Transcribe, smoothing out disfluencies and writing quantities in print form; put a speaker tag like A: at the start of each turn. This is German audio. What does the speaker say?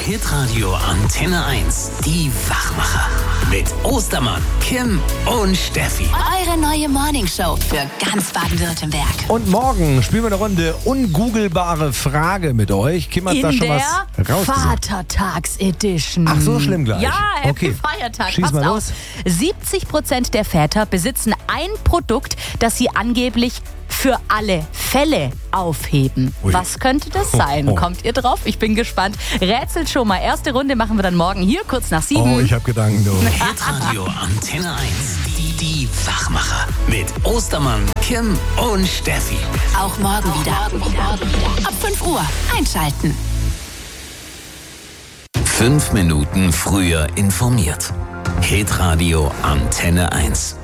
A: Hitradio Antenne 1. Die Wachmacher. Mit Ostermann, Kim und Steffi.
B: Eure neue Morningshow für ganz Baden-Württemberg.
C: Und morgen spielen wir eine Runde ungoogelbare Frage mit euch. Kim hat da schon was rausgesucht.
D: Vatertags-Edition.
C: Ach, so schlimm gleich.
D: Ja, Happy
C: Okay.
D: Feiertag.
C: Schieß
D: Passt
C: mal
D: auf.
C: los.
D: 70% der Väter besitzen ein Produkt, das sie angeblich für alle Fälle aufheben.
C: Ui.
D: Was könnte das sein?
C: Oh.
D: Kommt ihr drauf? Ich bin gespannt. Rätselt schon mal. Erste Runde machen wir dann morgen hier, kurz nach 7.
C: Oh, ich habe Gedanken, du.
A: Hitradio Antenne 1. Die Wachmacher. Mit Ostermann, Kim und Steffi.
B: Auch morgen wieder. Ab 5 Uhr einschalten.
A: 5 Minuten früher informiert. Hitradio Antenne 1.